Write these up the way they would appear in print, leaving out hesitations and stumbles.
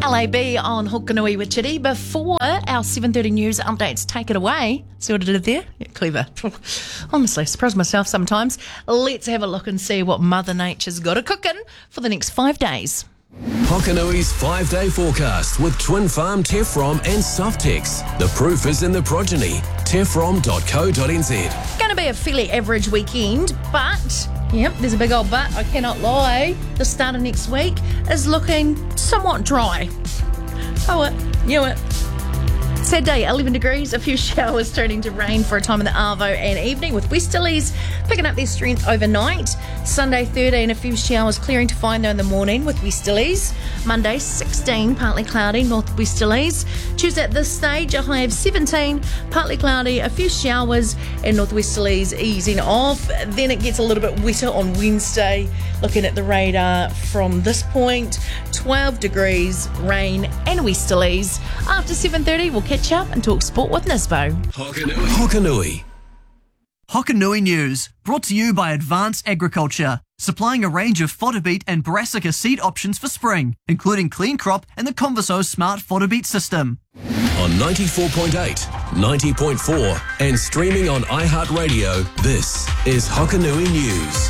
LAB on Hokanui with Chitty. Before our 7:30 news updates, take it away. See what I did there? Yeah, clever. Honestly, surprise myself sometimes. Let's have a look and see what Mother Nature's got a cooking for the next 5 days. Hokanui's 5-day forecast with Twin Farm Tefrom and Softex. The proof is in the progeny. Tefrom.co.nz. Going to be a fairly average weekend, but, yep, there's a big old but, I cannot lie. The start of next week is looking somewhat dry. Oh, knew it. Saturday, 11 degrees, a few showers turning to rain for a time in the arvo and evening, with westerlies picking up their strength overnight. Sunday, 13, a few showers clearing to find though in the morning with westerlies. Monday, 16, partly cloudy, northwesterlies. Tuesday at this stage, a high of 17, partly cloudy, a few showers and northwesterlies easing off. Then it gets a little bit wetter on Wednesday. Looking at the radar from this point, 12 degrees, rain and westerlies. After 7:30, we'll catch up and talk sport with Nisbo. Hokanui. Hokanui News, brought to you by Advanced Agriculture, supplying a range of fodder beet and brassica seed options for spring, including Clean Crop and the Converso Smart Fodder Beet System. On 94.8, 90.4 and streaming on iHeartRadio, this is Hokanui News.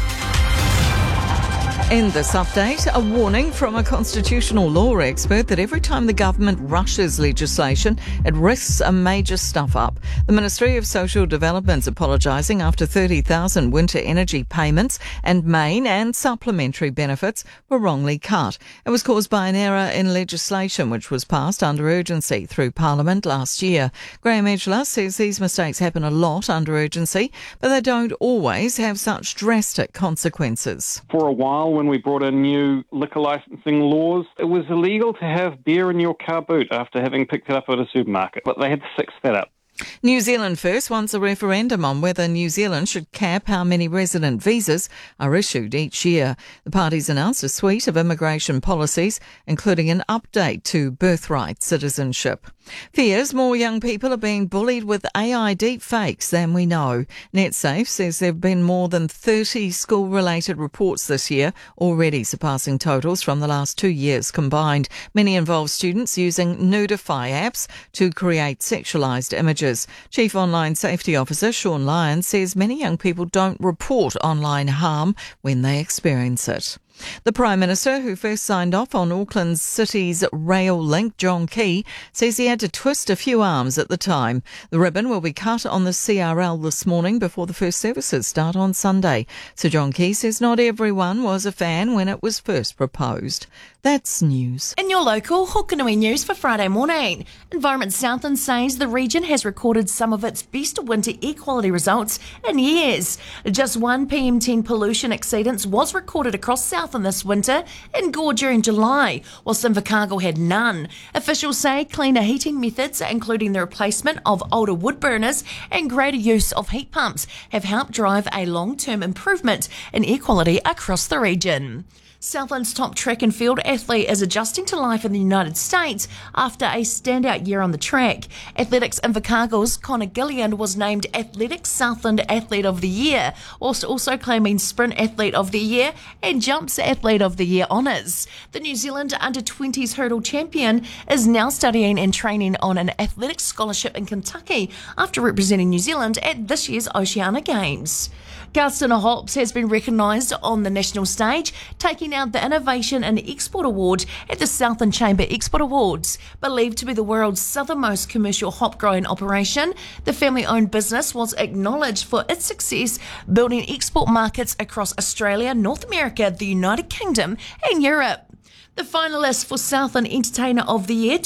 In this update, a warning from a constitutional law expert that every time the government rushes legislation, it risks a major stuff-up. The Ministry of Social Development's apologising after 30,000 winter energy payments and main and supplementary benefits were wrongly cut. It was caused by an error in legislation which was passed under urgency through Parliament last year. Graham Edgeler says these mistakes happen a lot under urgency, but they don't always have such drastic consequences. For a while, when we brought in new liquor licensing laws, it was illegal to have beer in your car boot after having picked it up at a supermarket. But they had to fix that up. New Zealand First wants a referendum on whether New Zealand should cap how many resident visas are issued each year. The party's announced a suite of immigration policies, including an update to birthright citizenship. Fears more young people are being bullied with AI deepfakes than we know. NetSafe says there have been more than 30 school-related reports this year, already surpassing totals from the last 2 years combined. Many involve students using Nudify apps to create sexualised images. Chief Online Safety Officer Sean Lyons says many young people don't report online harm when they experience it. The Prime Minister, who first signed off on Auckland City's rail link, John Key, says he had to twist a few arms at the time. The ribbon will be cut on the CRL this morning before the first services start on Sunday. Sir John Key says not everyone was a fan when it was first proposed. That's news. In your local Hokanui News for Friday morning, Environment Southland says the region has recorded some of its best winter air quality results in years. Just one PM10 pollution exceedance was recorded across Southland this winter in Gore during July, whilst Invercargill had none. Officials say cleaner heating methods, including the replacement of older wood burners and greater use of heat pumps, have helped drive a long-term improvement in air quality across the region. Southland's top track and field athlete is adjusting to life in the United States after a standout year on the track. Athletics Invercargill's Connor Gillian was named Athletics Southland Athlete of the Year, whilst also claiming Sprint Athlete of the Year and Jumps Athlete of the Year honours. The New Zealand under-20s hurdle champion is now studying and training on an athletics scholarship in Kentucky after representing New Zealand at this year's Oceania Games. Garstina Hops has been recognised on the national stage, taking out the Innovation and Export Award at the Southland Chamber Export Awards. Believed to be the world's southernmost commercial hop growing operation, the family-owned business was acknowledged for its success building export markets across Australia, North America, the United Kingdom and Europe. The finalists for Southland Entertainer of the Year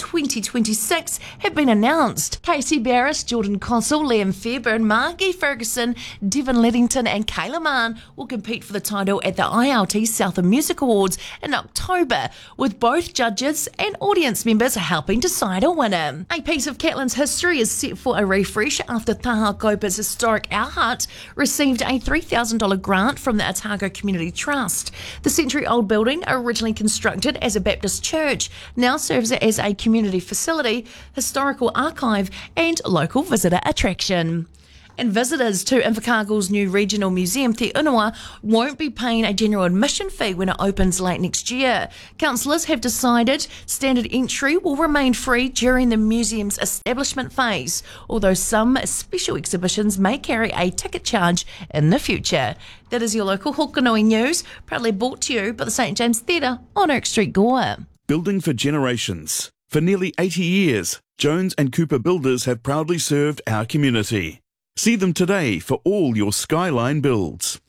2026 have been announced. Casey Barris, Jordan Consul, Liam Fairburn, Margie Ferguson, Devon Leddington and Kayla Mann will compete for the title at the ILT Southland Music Awards in October, with both judges and audience members helping decide a winner. A piece of Catlins history is set for a refresh after Taha Kopa's historic Our Hut received a $3,000 grant from the Otago Community Trust. The century-old building, originally constructed as a Baptist church, now serves as a community facility, historical archive and local visitor attraction. And visitors to Invercargill's new regional museum, Te Unua, won't be paying a general admission fee when it opens late next year. Councillors have decided standard entry will remain free during the museum's establishment phase, although some special exhibitions may carry a ticket charge in the future. That is your local Hokanui news, proudly brought to you by the St James Theatre on Oak Street, Gore. Building for generations. For nearly 80 years, Jones and Cooper Builders have proudly served our community. See them today for all your skyline builds.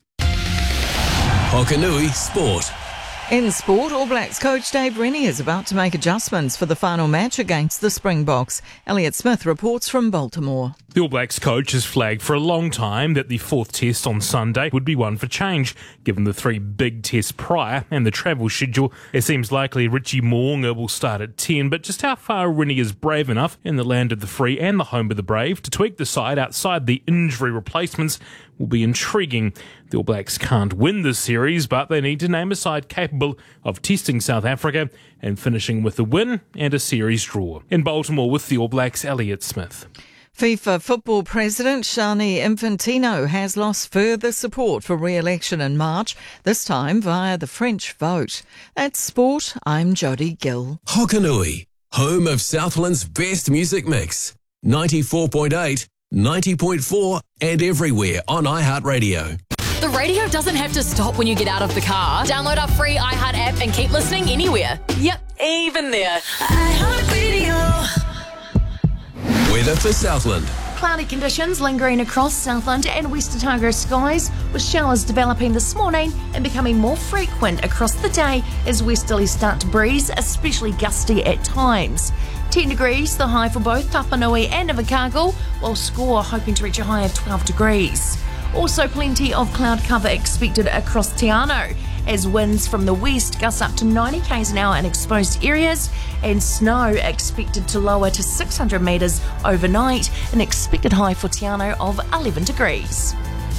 Hokanui Sport. In sport, All Blacks coach Dave Rennie is about to make adjustments for the final match against the Springboks. Elliot Smith reports from Baltimore. The All Blacks coach has flagged for a long time that the fourth test on Sunday would be one for change. Given the three big tests prior and the travel schedule, it seems likely Richie Mo'unga will start at 10, but just how far Rennie is brave enough in the land of the free and the home of the brave to tweak the side outside the injury replacements will be intriguing. The All Blacks can't win this series, but they need to name a side capable of testing South Africa and finishing with a win and a series draw. In Baltimore with the All Blacks, Elliot Smith. FIFA football president Gianni Infantino has lost further support for re-election in March, this time via the French vote. That's sport. I'm Jodie Gill. Hokanui, home of Southland's best music mix. 94.8, 90.4 and everywhere on iHeartRadio. The radio doesn't have to stop when you get out of the car. Download our free iHeart app and keep listening anywhere. Yep, even there. iHeartRadio. Weather for Southland. Cloudy conditions lingering across Southland and West Otago skies, with showers developing this morning and becoming more frequent across the day as westerlies start to breeze, especially gusty at times. 10 degrees, the high for both Tapanui and Invercargill, while Score hoping to reach a high of 12 degrees. Also plenty of cloud cover expected across Te Anau, as winds from the west gust up to 90 km an hour in exposed areas, and snow expected to lower to 600 metres overnight, an expected high for Te Anau of 11 degrees.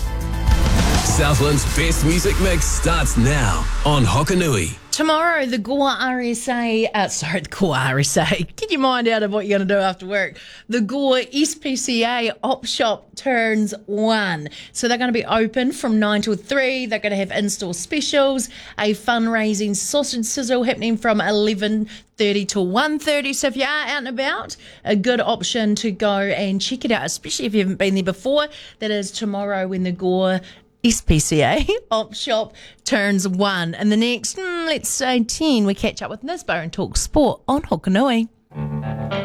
Southland's best music mix starts now on Hokanui. Tomorrow, the Gore RSA, the Gore RSA, get your mind out of what you're going to do after work. The Gore SPCA Op Shop turns 1. So they're going to be open from 9 till 3. They're going to have in-store specials, a fundraising sausage sizzle happening from 11:30 to 1:30. So if you are out and about, a good option to go and check it out, especially if you haven't been there before. That is tomorrow when the Gore SPCA Op Shop turns 1. And the next, let's say 10, we catch up with Nisbo and talk sport on Hokanui.